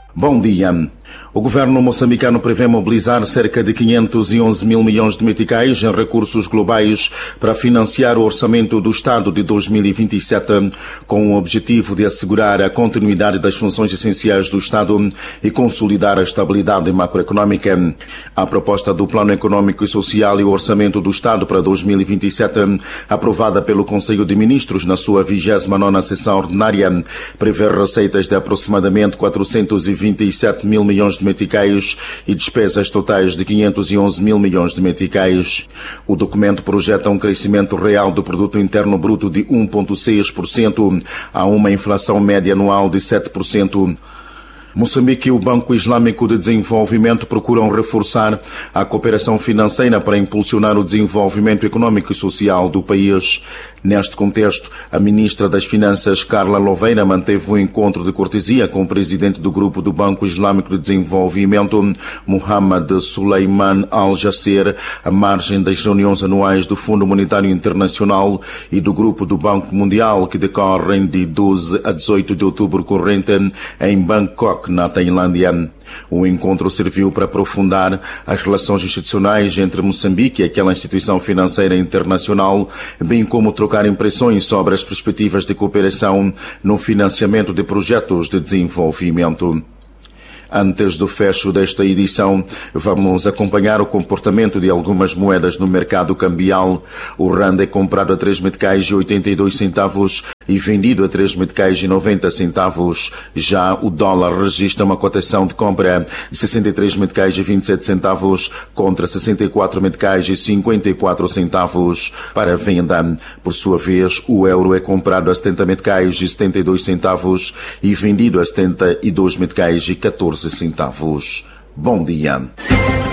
Bom dia. O governo moçambicano prevê mobilizar cerca de 511 mil milhões de meticais em recursos globais para financiar o orçamento do Estado de 2027, com o objetivo de assegurar a continuidade das funções essenciais do Estado e consolidar a estabilidade macroeconómica. A proposta do Plano Econômico e Social e o Orçamento do Estado para 2027, aprovada pelo Conselho de Ministros na sua 29ª sessão ordinária, prevê receitas de aproximadamente 427 mil milhões de meticais e despesas totais de 511 mil milhões de meticais. O documento projeta um crescimento real do produto interno bruto de 1,6% a uma inflação média anual de 7%. Moçambique e o Banco Islâmico de Desenvolvimento procuram reforçar a cooperação financeira para impulsionar o desenvolvimento econômico e social do país. Neste contexto, a ministra das Finanças, Carla Louveira, manteve um encontro de cortesia com o presidente do Grupo do Banco Islâmico de Desenvolvimento, Mohamed Suleiman Al-Jasser, à margem das reuniões anuais do Fundo Monetário Internacional e do Grupo do Banco Mundial, que decorrem de 12 a 18 de outubro corrente em Bangkok, na Tailândia. O encontro serviu para aprofundar as relações institucionais entre Moçambique e aquela instituição financeira internacional, bem como trocar impressões sobre as perspectivas de cooperação no financiamento de projetos de desenvolvimento. Antes do fecho desta edição, vamos acompanhar o comportamento de algumas moedas no mercado cambial. O rand é comprado a 3 meticais e 82 centavos e vendido a 3 meticais e 90 centavos. Já o dólar registra uma cotação de compra de 63 meticais e 27 centavos contra 64 meticais e 54 centavos. Para venda, por sua vez, o euro é comprado a 70 meticais e 72 centavos e vendido a 72 meticais e 14 centavos. Bom dia.